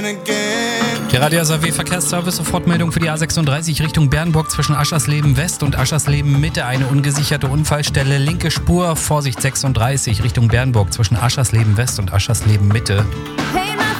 Der Radio SAW Verkehrsservice, Sofortmeldung für die A36 Richtung Bernburg zwischen Aschersleben West und Aschersleben Mitte. Eine ungesicherte Unfallstelle, linke Spur, Vorsicht 36 Richtung Bernburg zwischen Aschersleben West und Aschersleben Mitte. Pay my